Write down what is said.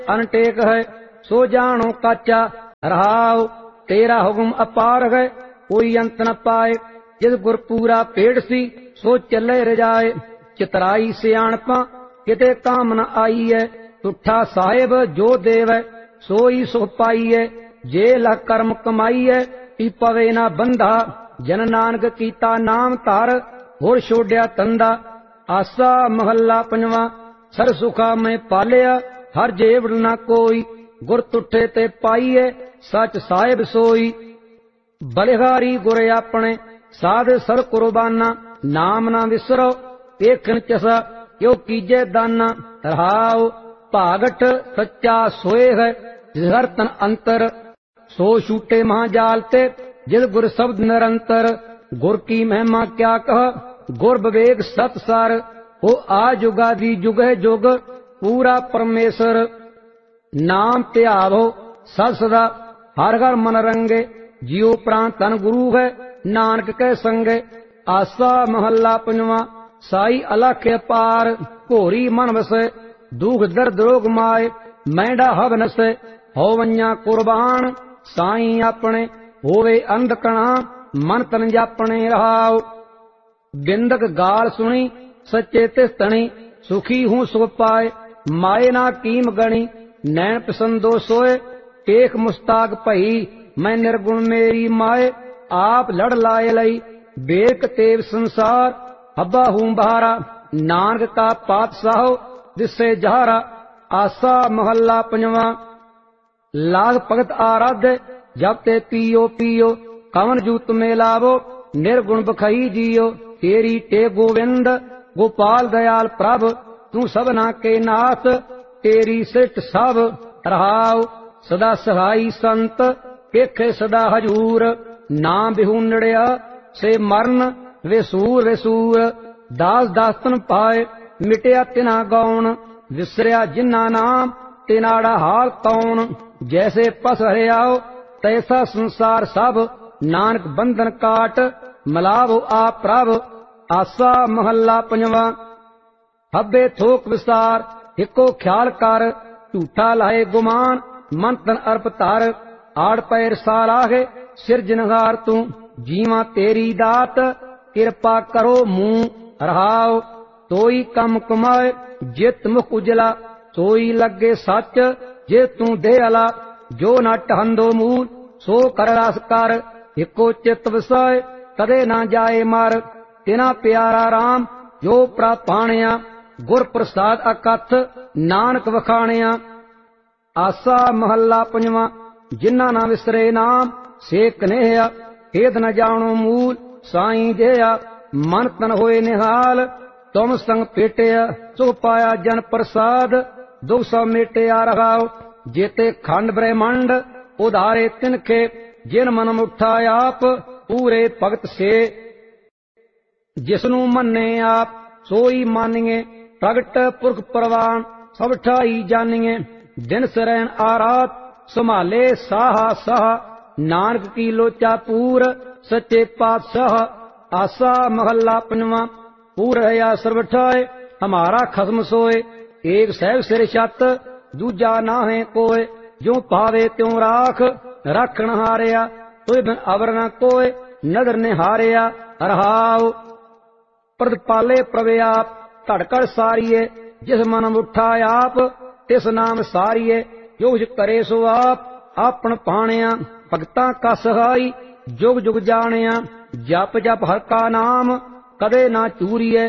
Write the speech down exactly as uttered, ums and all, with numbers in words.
अनटेक है सो जानो काचा रहाओ। तेरा हुक्म अपार है कोई अंत न पाए। जिस गुरपूरा पेड़ सी सो चले रजाए। चितराई सियाणपा किते काम न आई है। तुठा साहिब जो देव है सोई सुख पाई है। जे लख कर्म कमाई है ती पवे ना बंधा। जन नानक कीता नाम तार होर छोड़िया तंदा। आसा महला पंजवा सर सुखा मैं पालिया हर जेवड़ ना कोई। गुर तुठे ते पाईए सच साहिब सोई। बलिहारी गुर अपने साध सर कुर्बाना। नाम ना विसरो देखन चसा यो कीजे दाना। रहाओ भागट सच्चा सोए है जिसहर तन अंतर। सो छूटे महाजाल ते जिस गुर शब्द निरंतर। गुर की महिमा क्या कह गुर विवेक सत सार। हो आ जुगादि जुग है जुग पूरा परमेश्वर। नाम त्यावो सद सदा हर हर मन रंगे। जियो प्राण तन गुरु है नानक के संगे। आसा महला पंजवा साई अलख पार। घोरी मन वसे दुख दर्द रोग माए। मैंडा हव नसे होवैया कुर्बान। साई अपने होवे अंधकणा मन तन जापने। रहाओ बिंदक गाल सुनी सच्चे तिस तणी। सुखी हूँ सुख पाए माए ना कीम गणी। नैन पसंदो सोए टेक मुस्ताक भई। मैं निर्गुण मेरी माए आप लड़ लाए लई। बेक तेव संसार हब्बा हूँ बहारा। नानक का पातशाहो जिससे जहारा। आसा महला पंजवा लाग भगत आराध्य जब ते पियो पियो। कवन जूत में लावो निर्गुण बखई जियो। तेरी टे गोविंद गोपाल दयाल प्रभ। तू सबना के नाथ तेरी सृष्ट सब। रहाओ सदा सहाई संत पेखे सदा हजूर। नाम बिहुनड़िया से मरण वे सूर वे सूर। दास दास्तन पाए मिटिया तिना गौण। विसरिया जिन्ना नाम तिनाड़ा हाल कौन। जैसे पस हरियाओ तैसा संसार सब। नानक बंधन काट मलावो आप प्रभ। आसा महला पंजवा हब्बे थोक विसार हिको ख्याल कर। झूठा लाए गुमान मन तन अर्प तार। आड़ पैर साराहे सिरजनहार तू। जीवा तेरी दात कृपा करो मुंह। रहाओ तोई कम कमाए जित मुख उजला। सोई लगे सच जे तू दे अला। जो न टहंदो मूल सो कर रस कर। हिको चित वसाए कदे ना जाए मर। तिना प्यारा राम जो प्रापाणिया। गुर प्रसाद अकथ नानक वखाणिया। आसा महला पंजवा जिन्ना ना विसरे नाम से कन्हैया। हेद न जानो मूल साई जेया। मन तन होए निहाल तुम संग पेटिया। सो पाया जन प्रसाद दुख सब मेटिया। रहाओ जेते खंड ब्रह्मांड उधारे तिनके। जिन मन मुठा आप पूरे भगत से। जिसनु मन्ने आप सोई मानिए। प्रगट पुरख प्रवान सब ठाई जानिए। दिन सरैन आरात संभाले साहा साहा। नानक की लोचा पूर सच्चे पातशाह। आसा महला पंजवा पूर है सर्व ठाए हमारा खसम सोए। एक सहब सिर छत दूजा ना है कोय। जो पावे त्यों राख रखण हारिया। तुय बिन अवर न कोय नदर ने हारिया। रहाओ प्रदपाले प्रवे आप धड़कड़ सारिये। जिस मन उठा आप तिस नाम सारिये। जो कुछ करे सो आप आपन पाणिया। भगतां का सहाई जुग जुग जानिया। जप जप हर का नाम कदे ना चूरिए।